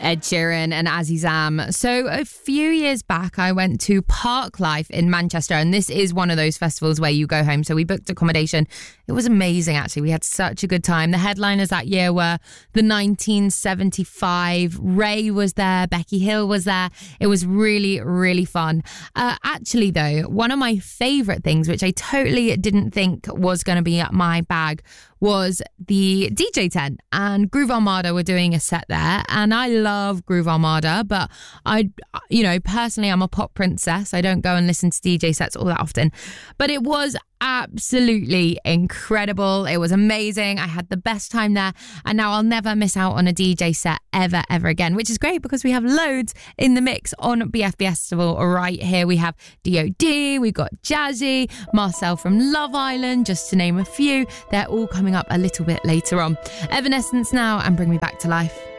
Ed Sheeran and Azizam. So a few years back, I went to Parklife in Manchester, and this is one of those festivals where you go home. So we booked accommodation. It was amazing, actually. We had such a good time. The headliners that year were the 1975. Ray was there. Becky Hill was there. It was really, really fun. Actually, though, one of my favourite things, which I totally didn't think was going to be up my bag, was the DJ tent, and Groove Armada were doing a set there, and I love Groove Armada, but personally, I'm a pop princess. I don't go and listen to DJ sets all that often, but it was absolutely incredible. It was amazing. I had the best time there, and now I'll never miss out on a DJ set ever again, which is great because we have loads in the mix on BF Festival right here. We have DOD, we've got Jazzy, Marcel from Love Island, just to name a few. They're all coming up a little bit later on. Evanescence now, and Bring Me Back to Life.